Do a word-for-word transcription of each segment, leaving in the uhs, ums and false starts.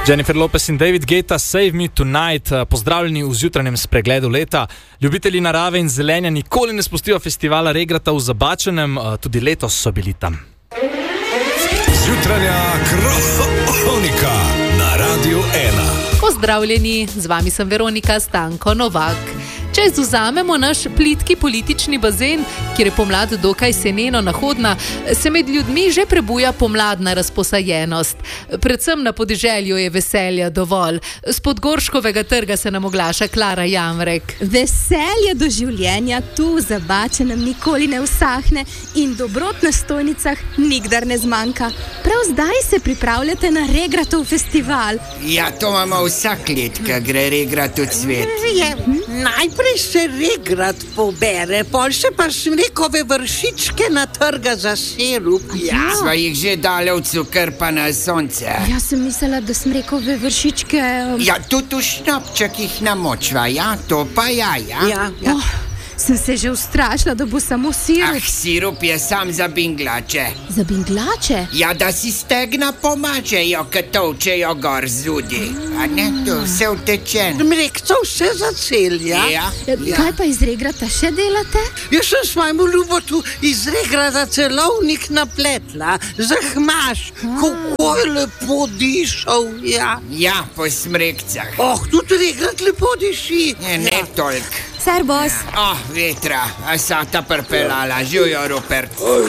Jennifer Lopez in David Guetta, Save Me Tonight, pozdravljeni v zjutranjem spregledu leta. Ljubitelji narave in zelenja nikoli ne spustijo festivala Regrata v Zabačenem, tudi letos so bili tam. Zjutranja kronika na Radiu ena. Pozdravljeni, z vami sem Veronika Stanko Novak. Če izvzamemo naš plitki politični bazen, kjer je pomlad dokaj seneno nahodna, se med ljudmi že prebuja pomladna razposajenost. Predvsem na podeželju je veselja dovolj. S Podgorškovega trga se nam oglaša Klara Jamrek. Veselje do življenja tu v Zabačenem nikoli ne usahne in dobrot na stojnicah nikdar ne zmanjka. Prav zdaj se pripravljate na Regratov festival. Ja, to imamo vsak let, ko gre Regrat v cvet. Je, najprej se Regrat pobere, pol še pa smrekove vršičke na trga za sirup. Ja, sva jih že dali v cukr pa na sonce. Jaz sem mislila, da smrekove vršičke... Um... Ja, tudi v šnopček jih namočva, ja, to pa ja, ja. Ja, ja. Oh, sem se že ustrašila, da bo samo sirup. Ah, sirup je sam za binglače. Za binglače? Ja, da si stegna pomačejo, ko tovčejo gor zudi. A ne, to vse vtečen. Mrekco vse zacelja. Ja. Ja. Kaj pa iz Regrata še delate? Jaz sem svojemu ljubotu iz Regrata celovnik napletla. Zahmaš, kako je lepo dišal, ja. Ja, po smrekcah. Oh, tudi Regrat lepo diši. Ne, ne ja. Toliko. Servus. Oh, vetra, a sa ta prpelala, živijo, Rupert.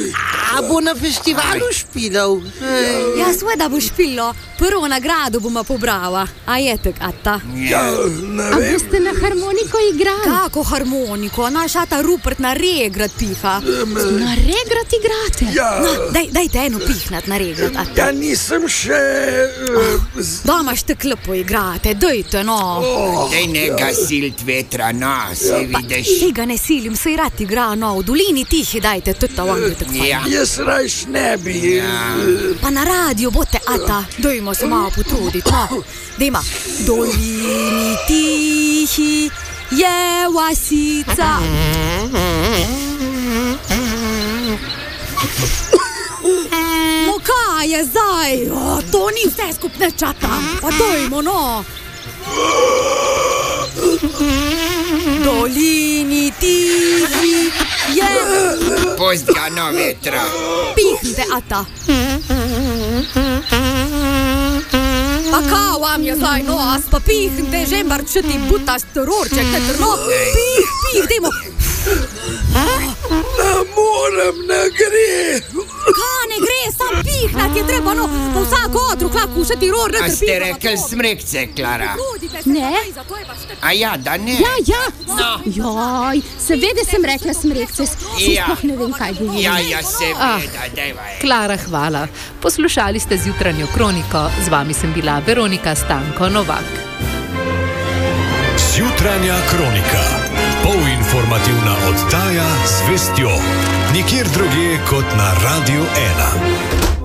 A bo na festivalu špilal? Ja, sveda bo špilo. Prvo nagrado bomo pobrala. A je tak, ata? Ja, A boste na harmoniko igrali? Kako harmoniko? Naš ata Rupert na Regrat piha. Na Regrat igrate? Ja, No, daj, dajte eno pihnat na Regrat, ata. ja nisem še... Uh, z... Doma šte klepo igrate, dajte, no. oh, dej ne gasilt vetra, no, se vidiš. Tega ne silim, sej rad igra, no. V dolini tihi dajte, tudi to vam je tako fajn. Ja. Jaz rajš ne bi... Ja. Pa na radio bote, ata, dajmo se malo potruditi, no. Dejma, dolini tihi je vasica. No kaj je zdaj? O, to ni vse skupne čata. Pa dajmo, no. Dolini tihi je... Post ga, no, vetra. Pihnite, ata. Pa kao vam je zdaj, no, as pa pihnite, žembar, če ti butast rorček, tetr, no. Pih, pih, dajmo. Ne morem, ne gre. Kaj ne gre, sam pihnat je treba, no. Pa vsako otrok lahko še ti ror, A tetr, ste pihnat. rekel smrekce, Klara? Ne. A ja, da ne? Ja, ja. No. Joj, seveda sem rekla smrekce. Saj Ja. sploh ne vem, kaj govorim. Ja, ja, seveda, dejvaj. Klara, hvala. Poslušali ste zjutranjo kroniko, z vami sem bila Veronika Stanko Novak. Zjutranja kronika. Polinformativna oddaja z vestjo. Nikjer drugje kot na Radiu ena.